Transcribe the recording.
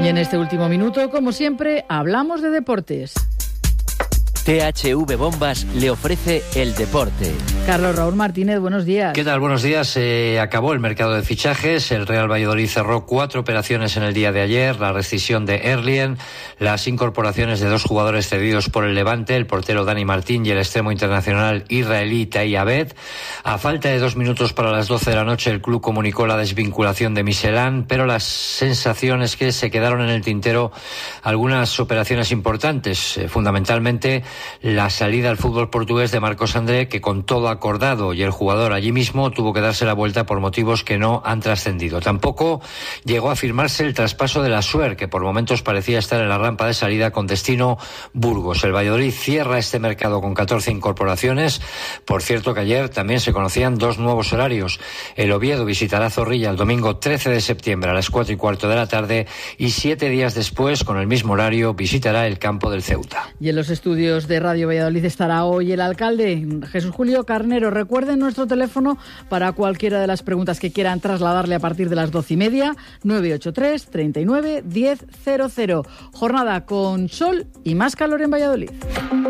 Y en este último minuto, como siempre, hablamos de deportes. THV Bombas le ofrece el deporte. Carlos Raúl Martínez, buenos días. ¿Qué tal? Buenos días. Acabó el mercado de fichajes. El Real Valladolid cerró 4 operaciones en el día de ayer. La rescisión de Erlien, las incorporaciones de 2 jugadores cedidos por el Levante, el portero Dani Martín y el extremo internacional israelí Tai Abed. A falta de 2 minutos para las 12 de la noche, el club comunicó la desvinculación de Michelán, pero la sensación es que se quedaron en el tintero algunas operaciones importantes, fundamentalmente la salida al fútbol portugués de Marcos André, que con todo acordado y el jugador allí mismo tuvo que darse la vuelta por motivos que no han trascendido. Tampoco llegó a firmarse el traspaso de la Suer, que por momentos parecía estar en la rampa de salida con destino Burgos. El Valladolid cierra este mercado con 14 incorporaciones. Por cierto que ayer también se conocían 2 nuevos horarios. El Oviedo visitará Zorrilla el domingo 13 de septiembre a las 4:15 de la tarde y 7 días después, con el mismo horario, visitará el campo del Ceuta. Y en los estudios de Radio Valladolid estará hoy el alcalde Jesús Julio Carnero. Recuerden nuestro teléfono para cualquiera de las preguntas que quieran trasladarle a partir de las 12:30, 983 39 1000. Jornada con sol y más calor en Valladolid.